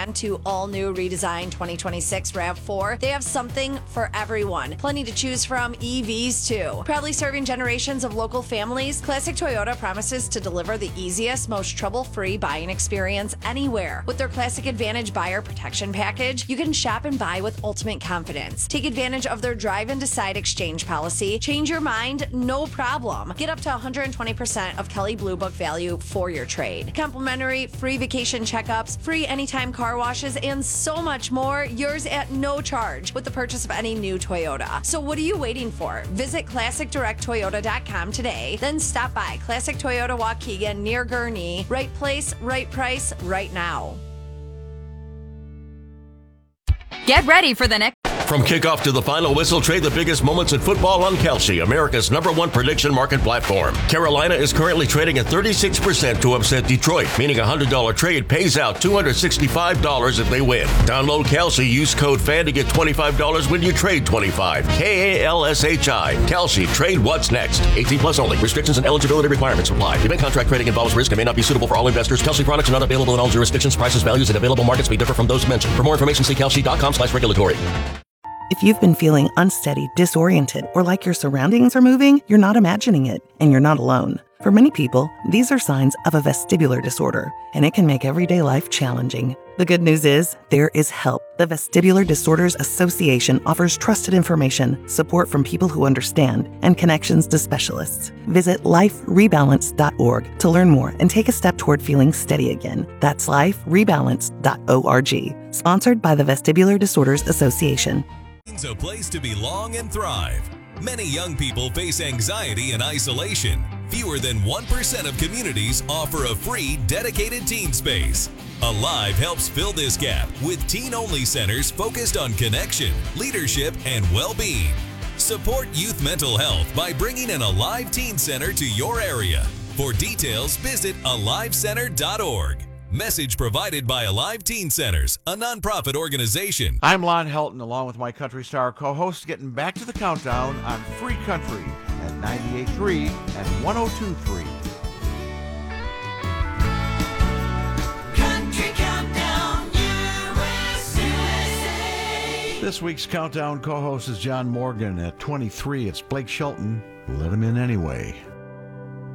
and to all-new redesigned 2026 RAV4, they have something for everyone. Plenty to choose from, EVs too. Proudly serving generations of local families, Classic Toyota promises to deliver the easiest, most trouble-free buying experience anywhere. With their Classic Advantage Buyer Protection Package, you can shop and buy with ultimate confidence. Take advantage of their Drive and Decide exchange policy. Change your mind, no problem. Get up to 120% of Kelley Blue Book value for your trade. Complimentary free vacation checkups, free anytime car washes, and so much more. Yours at no charge with the purchase of any new Toyota. So what are you waiting for? Visit ClassicDirectToyota.com today. Then stop by Classic Toyota Waukegan near Gurnee. Right place, right price, right now. Get ready for the next... From kickoff to the final whistle, trade the biggest moments in football on Kalshi, America's #1 prediction market platform. Carolina is currently trading at 36% to upset Detroit, meaning a $100 trade pays out $265 if they win. Download Kalshi, use code FAN to get $25 when you trade $25. KALSHI. Kalshi. Trade what's next. 18 plus only. Restrictions and eligibility requirements apply. Event contract trading involves risk and may not be suitable for all investors. Kalshi products are not available in all jurisdictions. Prices, values, and available markets may differ from those mentioned. For more information, see kalshi.com/regulatory. If you've been feeling unsteady, disoriented, or like your surroundings are moving, you're not imagining it, and you're not alone. For many people, these are signs of a vestibular disorder, and it can make everyday life challenging. The good news is, there is help. The Vestibular Disorders Association offers trusted information, support from people who understand, and connections to specialists. Visit liferebalance.org to learn more and take a step toward feeling steady again. That's liferebalance.org. Sponsored by the Vestibular Disorders Association. It's a place to belong and thrive. Many young people face anxiety and isolation. Fewer than 1% of communities offer a free, dedicated teen space. Alive helps fill this gap with teen-only centers focused on connection, leadership, and well-being. Support youth mental health by bringing an Alive Teen Center to your area. For details, visit alivecenter.org. Message provided by Alive Teen Centers, a nonprofit organization. I'm Lon Helton, along with my Country Star co-host, getting back to the countdown on Free Country at 98.3 and 102.3. Country Countdown USA. This week's countdown co-host is John Morgan. At 23, it's Blake Shelton. Let him in anyway.